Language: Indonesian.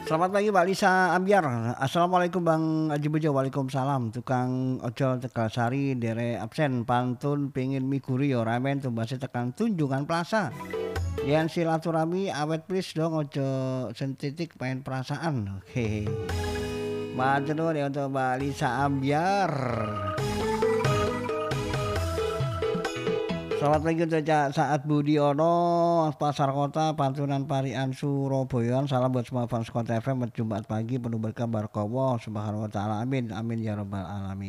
Selamat pagi Mbak Lisa Ambiar. Assalamualaikum Bang Haji Bejo. Waalaikumsalam. Tukang ojol Tegalsari dere absen pantun pingin miguri yo ramen tumbase tekan Tunjungan Plaza. Yen silaturahmi awet please dong ojo sentitik main perasaan. Oke. Matur nuwun ya untuk Mbak Lisa Ambiar. Selamat pagi untuk Cak Saat Budiono, Pasar Kota, Pantunan Parian Surabaya. Salam buat semua fans Kota FM. Jumat pagi penuh berkah barokah. Subhanahu wa taala. Amin. Amin ya rabbal alamin.